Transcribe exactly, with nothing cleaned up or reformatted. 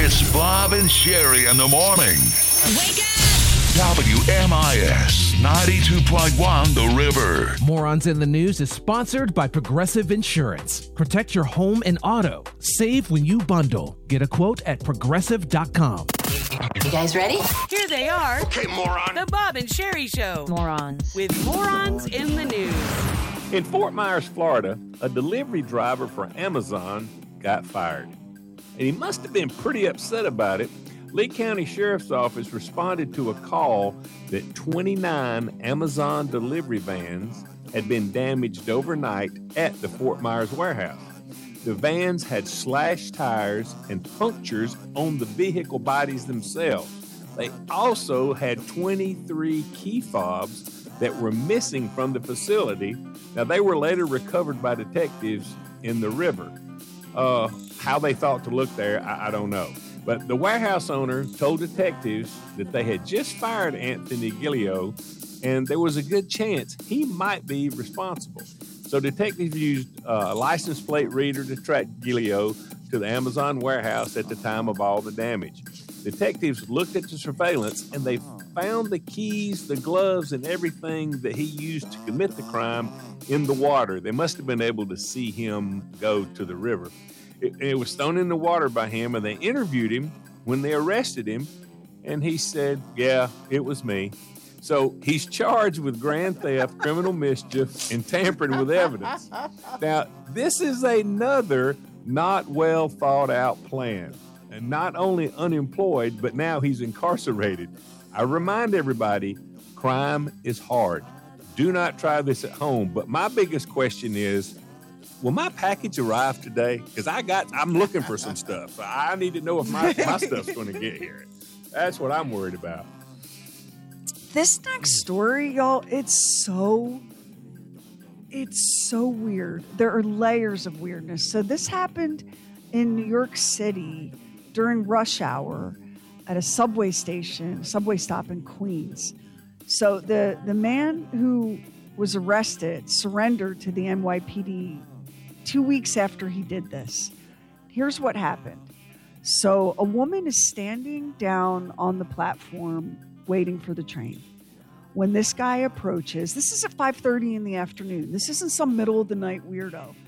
It's Bob and Sherry in the morning. Wake up! W M I S ninety-two point one The River. Morons in the News is sponsored by Progressive Insurance. Protect your home and auto. Save when you bundle. Get a quote at progressive dot com. You guys ready? Here they are. Okay, moron. The Bob and Sherry Show. Morons. With morons in the news. In Fort Myers, Florida, a delivery driver for Amazon got fired. And he must have been pretty upset about it. Lee County Sheriff's Office responded to a call that twenty-nine Amazon delivery vans had been damaged overnight at the Fort Myers warehouse. The vans had slashed tires and punctures on the vehicle bodies themselves. They also had twenty-three key fobs that were missing from the facility. Now, they were later recovered by detectives in the river. Uh, how they thought to look there, I, I don't know. But the warehouse owner told detectives that they had just fired Anthony Gilio, and there was a good chance he might be responsible. So detectives used a license plate reader to track Gilio to the Amazon warehouse at the time of all the damage. Detectives looked at the surveillance, and they found the keys, the gloves, and everything that he used to commit the crime in the water. They must have been able to see him go to the river. It, it was thrown in the water by him, and they interviewed him when they arrested him, and he said, yeah, it was me. So he's charged with grand theft, criminal mischief, and tampering with evidence. Now, this is another not well thought out plan. And not only unemployed, but now he's incarcerated. I remind everybody, crime is hard. Do not try this at home. But my biggest question is, will my package arrive today? Because I got, I'm looking for some stuff. I need to know if my, my stuff's going to get here. That's what I'm worried about. This next story, y'all, it's so, it's so weird. There are layers of weirdness. So this happened in New York City during rush hour at a subway station, subway stop in Queens. So the, the man who was arrested surrendered to the N Y P D two weeks after he did this. Here's what happened. So a woman is standing down on the platform waiting for the train. When this guy approaches, this is at five thirty in the afternoon. This isn't some middle of the night weirdo.